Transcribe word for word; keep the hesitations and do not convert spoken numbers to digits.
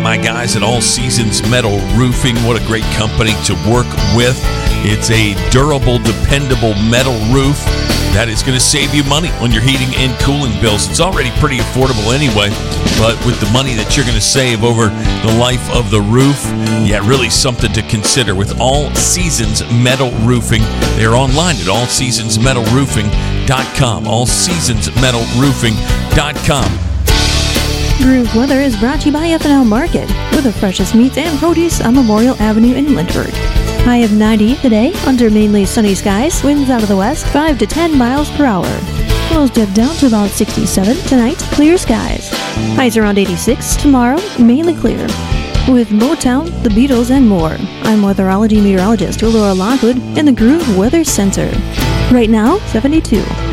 my guys at All Seasons Metal Roofing. What a great company to work with. It's a durable, dependable metal roof that is going to save you money on your heating and cooling bills. It's already pretty affordable anyway, but with the money that you're going to save over the life of the roof, yeah, really something to consider with All Seasons Metal Roofing. They're online at all seasons metal roofing dot com, all seasons metal roofing dot com. Groove Weather is brought to you by F and L Market, with the freshest meats and produce on Memorial Avenue in Lindbergh. High of ninety today, under mainly sunny skies, winds out of the west, five to ten miles per hour. Lows dip down to about sixty-seven, tonight, clear skies. Highs around eighty-six, tomorrow, mainly clear. With Motown, the Beatles, and more, I'm weatherology meteorologist Laura Lockwood in the Groove Weather Center. Right now, seventy-two.